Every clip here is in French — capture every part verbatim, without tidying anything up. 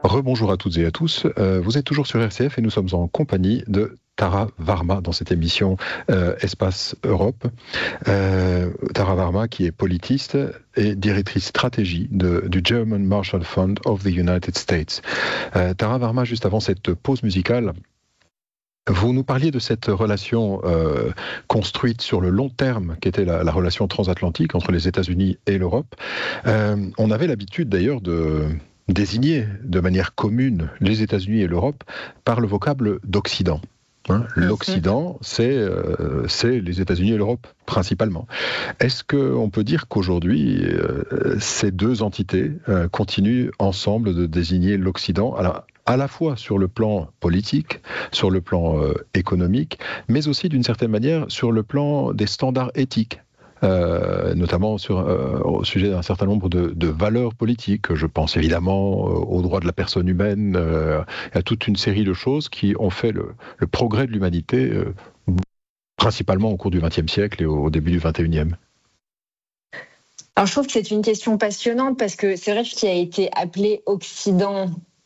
Rebonjour à toutes et à tous, euh, vous êtes toujours sur R C F et nous sommes en compagnie de Tara Varma dans cette émission euh, Espace Europe. Euh, Tara Varma qui est politiste et directrice stratégie de, du German Marshall Fund of the United States. Euh, Tara Varma, juste avant cette pause musicale, vous nous parliez de cette relation euh, construite sur le long terme qu'était la, la relation transatlantique entre les États-Unis et l'Europe. Euh, on avait l'habitude d'ailleurs de désigner de manière commune les États-Unis et l'Europe par le vocable d'Occident. Hein, L'Occident, c'est, euh, c'est les États-Unis et l'Europe, principalement. Est-ce qu'on peut dire qu'aujourd'hui, euh, ces deux entités euh, continuent ensemble de désigner l'Occident, alors, à la fois sur le plan politique, sur le plan euh, économique, mais aussi d'une certaine manière sur le plan des standards éthiques, euh, notamment sur, euh, au sujet d'un certain nombre de, de valeurs politiques. Je pense évidemment euh, aux droits de la personne humaine, euh, à toute une série de choses qui ont fait le, le progrès de l'humanité, euh, principalement au cours du vingtième siècle et au début du vingt et unième. Alors je trouve que c'est une question passionnante parce que c'est vrai que ce qui a été appelé Occident,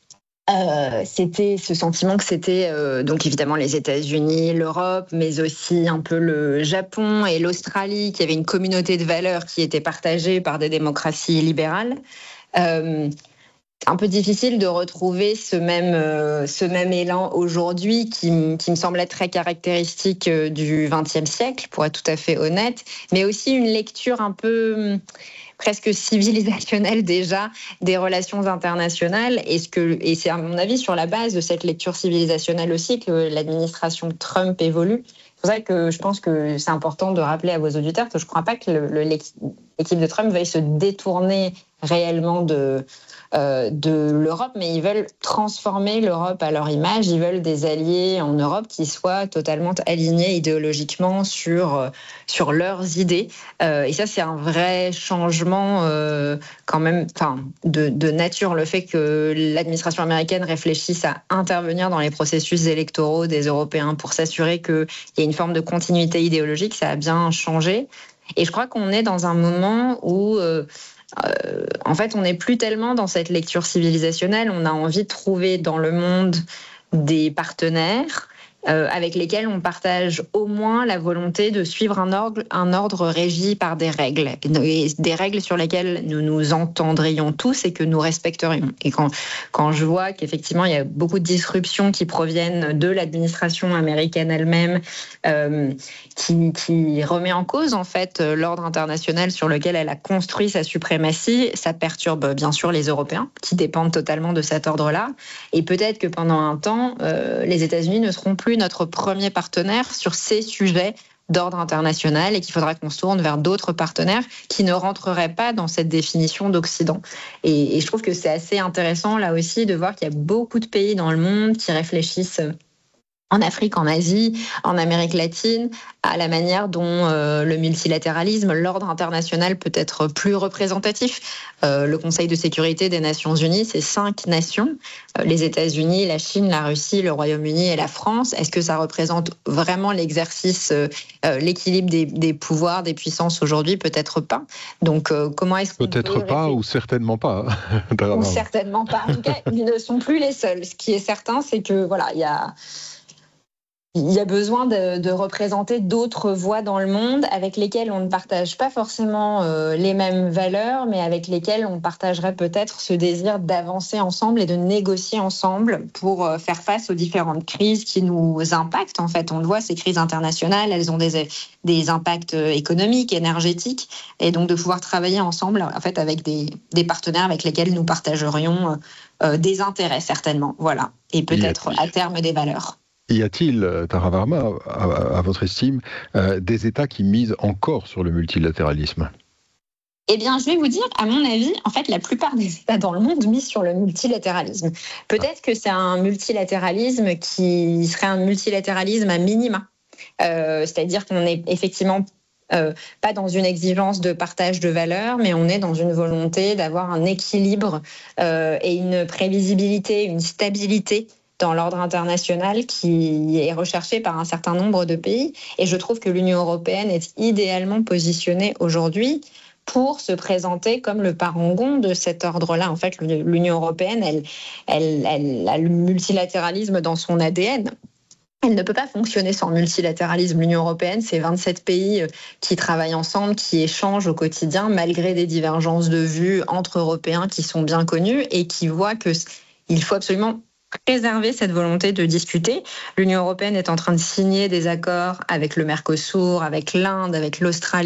Euh, c'était ce sentiment que c'était euh, donc évidemment les États-Unis, l'Europe, mais aussi un peu le Japon et l'Australie, qui avaient une communauté de valeurs qui était partagée par des démocraties libérales. Euh, c'est un peu difficile de retrouver ce même, euh, ce même élan aujourd'hui qui, qui me semblait très caractéristique du vingtième siècle, pour être tout à fait honnête, mais aussi une lecture un peu presque civilisationnelle déjà des relations internationales. Et, ce que, et c'est à mon avis sur la base de cette lecture civilisationnelle aussi que l'administration Trump évolue. C'est pour ça que je pense que c'est important de rappeler à vos auditeurs que je ne crois pas que le, le, l'équipe de Trump veuille se détourner réellement de, euh, de l'Europe, mais ils veulent transformer l'Europe à leur image. Ils veulent des alliés en Europe qui soient totalement alignés idéologiquement sur, euh, sur leurs idées. Euh, et ça, c'est un vrai changement euh, quand même de, de nature. Le fait que l'administration américaine réfléchisse à intervenir dans les processus électoraux des Européens pour s'assurer qu'il y ait une forme de continuité idéologique, ça a bien changé. Et je crois qu'on est dans un moment où... Euh, Euh, en fait, on n'est plus tellement dans cette lecture civilisationnelle. On a envie de trouver dans le monde des partenaires euh, avec lesquels on partage au moins la volonté de suivre un ordre, un ordre régi par des règles, et des règles sur lesquelles nous nous entendrions tous et que nous respecterions. Et quand, quand je vois qu'effectivement il y a beaucoup de disruptions qui proviennent de l'administration américaine elle-même, euh, qui, qui remet en cause en fait l'ordre international sur lequel elle a construit sa suprématie, ça perturbe bien sûr les Européens qui dépendent totalement de cet ordre-là. Et peut-être que pendant un temps, euh, les États-Unis ne seront plus notre premier partenaire sur ces sujets d'ordre international et qu'il faudra qu'on se tourne vers d'autres partenaires qui ne rentreraient pas dans cette définition d'Occident. Et, et je trouve que c'est assez intéressant là aussi de voir qu'il y a beaucoup de pays dans le monde qui réfléchissent en Afrique, en Asie, en Amérique latine, à la manière dont euh, le multilatéralisme, l'ordre international peut être plus représentatif. Euh, le Conseil de sécurité des Nations Unies, c'est cinq nations, euh, les États-Unis, la Chine, la Russie, le Royaume-Uni et la France. Est-ce que ça représente vraiment l'exercice, euh, l'équilibre des, des pouvoirs, des puissances aujourd'hui? Peut-être pas. Donc, euh, comment est-ce qu'on Peut-être peut pas réfléchir... ou certainement pas. Ou certainement pas. En tout cas, ils ne sont plus les seuls. Ce qui est certain, c'est que voilà, il y a... Il y a besoin de, de représenter d'autres voix dans le monde avec lesquelles on ne partage pas forcément euh, les mêmes valeurs, mais avec lesquelles on partagerait peut-être ce désir d'avancer ensemble et de négocier ensemble pour euh, faire face aux différentes crises qui nous impactent. En fait, on le voit, ces crises internationales, elles ont des, des impacts économiques, énergétiques, et donc de pouvoir travailler ensemble en fait, avec des, des partenaires avec lesquels nous partagerions euh, des intérêts certainement, voilà, et peut-être à terme des valeurs. Y a-t-il, Tara Varma, à, à votre estime, euh, des États qui misent encore sur le multilatéralisme ? Eh bien, je vais vous dire, à mon avis, en fait, la plupart des États dans le monde misent sur le multilatéralisme. Peut-être que c'est un multilatéralisme qui serait un multilatéralisme à minima. Euh, c'est-à-dire qu'on n'est effectivement euh, pas dans une exigence de partage de valeurs, mais on est dans une volonté d'avoir un équilibre euh, et une prévisibilité, une stabilité dans l'ordre international qui est recherché par un certain nombre de pays. Et je trouve que l'Union européenne est idéalement positionnée aujourd'hui pour se présenter comme le parangon de cet ordre-là. En fait, l'Union européenne, elle, elle, elle a le multilatéralisme dans son A D N. Elle ne peut pas fonctionner sans multilatéralisme. L'Union européenne, c'est vingt-sept pays qui travaillent ensemble, qui échangent au quotidien, malgré des divergences de vues entre Européens qui sont bien connus et qui voient qu'il faut absolument préserver cette volonté de discuter. L'Union européenne est en train de signer des accords avec le Mercosur, avec l'Inde, avec l'Australie,